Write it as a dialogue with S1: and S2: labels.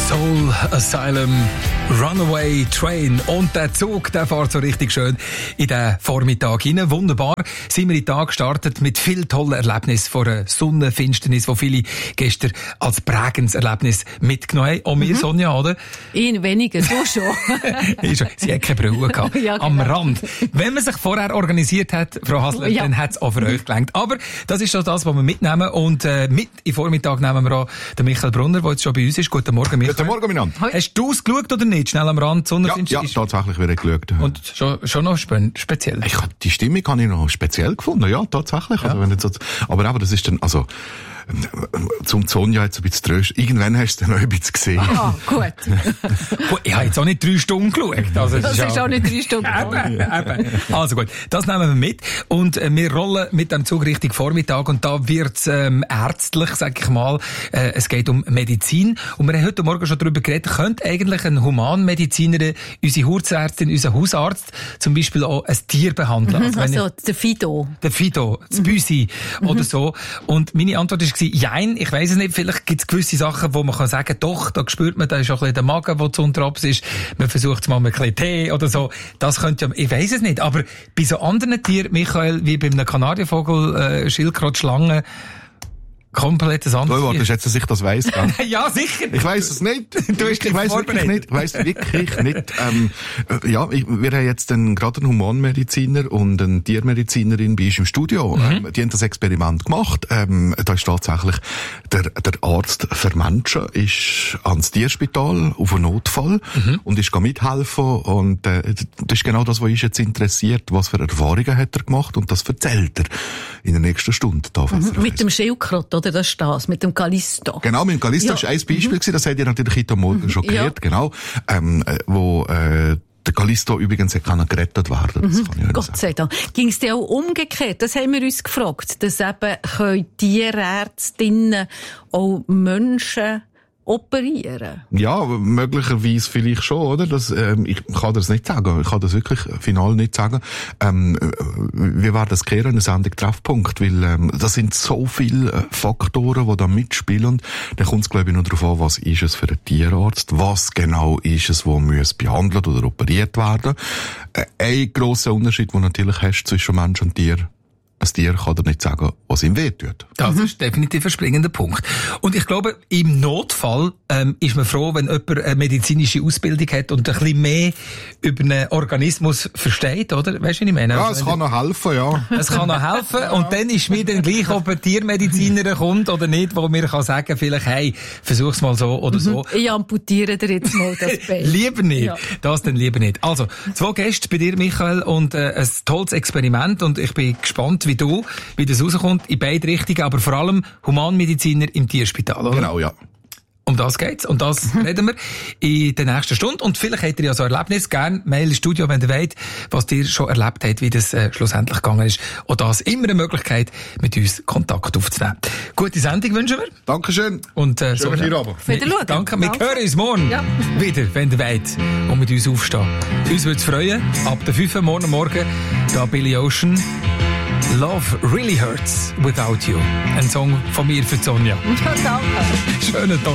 S1: Soul Asylum, Runaway Train. Und der Zug, der fährt so richtig schön in den Vormittag hinein. Wunderbar sind wir in den Tag gestartet mit viel tollen Erlebnissen vor einer Sonnenfinsternis, die viele gestern als prägendes Erlebnis mitgenommen haben. Auch wir, Sonja, oder?
S2: In weniger, so schon.
S1: Sie hat keine Brille gehabt.
S2: Ja, genau.
S1: Am Rand. Wenn man sich vorher organisiert hat, Frau Hasler, dann hat es auch für euch gelangt. Aber das ist schon das, was wir mitnehmen. Und mit im Vormittag nehmen wir auch den Michael Brunner, der jetzt schon bei uns ist. Guten Morgen, Michael.
S3: Guten Morgen, miteinander.
S1: Hast du es geschaut oder nicht? Schnell am Rand.
S3: Ja, tatsächlich wieder geschaut.
S1: Und schon noch speziell?
S3: Die Stimmung habe ich noch speziell gefunden, ja, tatsächlich.
S1: Ja.
S3: Also, wenn so, aber das ist dann, also, zum Sonja jetzt ein bisschen trösten. Irgendwann hast du es dann noch ein bisschen gesehen.
S2: Ah, gut.
S1: Ich habe jetzt auch nicht 3 Stunden geschaut. Also,
S2: Das ist auch nicht 3 Stunden.
S1: Eben. Also gut, das nehmen wir mit. Und wir rollen mit dem Zug Richtung Vormittag. Und da wird's ärztlich, sag ich mal. Es geht um Medizin. Und wir haben heute Morgen schon darüber geredet, könnte eigentlich ein Humanmediziner, unsere Hausärztin, unser Hausarzt zum Beispiel auch ein Tier behandeln?
S2: Also der Fido.
S1: Der Fido, das Büsi oder so. Und meine Antwort war, jein, ich weiss es nicht, vielleicht gibt es gewisse Sachen, wo man kann sagen, doch, da spürt man, da ist auch ein bisschen der Magen, der zu unterabs ist. Man versucht es mal mit ein bisschen Tee oder so. Das könnte ja, ich weiss es nicht, aber bei so anderen Tieren, Michael, wie bei einem Kanarienvogel, Schildkröte, Schlange, komplett ein anderes
S3: Du schätzt, dass ich das weiss, gell?
S1: Ja, sicher.
S3: Ich weiss es nicht.
S1: Ich
S3: weiss wirklich nicht. Ich weiss wirklich nicht. Wir haben jetzt gerade einen Humanmediziner und eine Tiermedizinerin bei uns im Studio. Die haben das Experiment gemacht. Da ist tatsächlich der Arzt für Menschen ist ans Tierspital auf einen Notfall und ist mithelfen. Und das ist genau das, was uns jetzt interessiert. Was für Erfahrungen hat er gemacht? Und das erzählt er in der nächsten Stunde.
S2: Mit dem Schildkröte, oder? Das ist das, mit dem Callisto.
S3: Genau, mit dem Callisto
S2: Ja.
S3: ist ein Beispiel gewesen, das habt ihr natürlich heute Morgen schon gehört, genau, wo der Callisto übrigens gerettet werden. Das kann ich
S2: Gott sei Dank. Ging es dir auch umgekehrt? Das haben wir uns gefragt, dass eben Tierärztinnen auch Menschen operieren.
S3: Ja, möglicherweise vielleicht schon, oder? Ich kann das nicht sagen. Ich kann das wirklich final nicht sagen. Wir werden das klären in der Sendung Treffpunkt, weil das sind so viele Faktoren, die da mitspielen. Da kommt es, glaube ich, nur darauf an, was ist es für einen Tierarzt, was genau ist es, wo muss behandelt oder operiert werden. Ein grosser Unterschied, den du natürlich hast zwischen Mensch und Tier. Ein Tier kann dir nicht sagen, was ihm wehtut.
S1: Das ist definitiv ein springender Punkt. Und ich glaube, im Notfall ist man froh, wenn jemand eine medizinische Ausbildung hat und ein bisschen mehr über einen Organismus versteht, oder? Weißt du, was ich meine?
S3: Ja, es kann noch helfen, ja.
S1: Es kann noch helfen. Und dann ist mir dann gleich, ob ein Tiermediziner kommt oder nicht, wo mir kann sagen, vielleicht, hey, versuch's mal so oder so.
S2: Ich amputiere dir jetzt mal das Bein.
S1: Lieber nicht.
S2: Ja.
S1: Das dann lieber nicht. Also, 2 Gäste bei dir, Michael, und ein tolles Experiment. Und ich bin gespannt, wie das rauskommt, in beide Richtungen, aber vor allem Humanmediziner im Tierspital, oder?
S3: Genau, ja.
S1: Um das geht's. Und das reden wir in der nächsten Stunde. Und vielleicht habt ihr ja so ein Erlebnis. Gerne Mail ins Studio, wenn ihr wollt, was ihr schon erlebt habt, wie das schlussendlich gegangen ist. Und das immer eine Möglichkeit, mit uns Kontakt aufzunehmen. Gute Sendung wünschen wir.
S3: Dankeschön.
S1: Und
S3: Schönen Feierabend.
S2: Wiederschauen.
S1: Danke. Wir hören uns morgen wieder, wenn ihr wollt, und mit uns aufstehen. Uns würde es freuen. Ab der 5 Uhr morgen, da Billy Ocean. Love Really Hurts Without You. Ein Song von mir für Sonja.
S2: Ja, danke.
S1: Schönen Tag.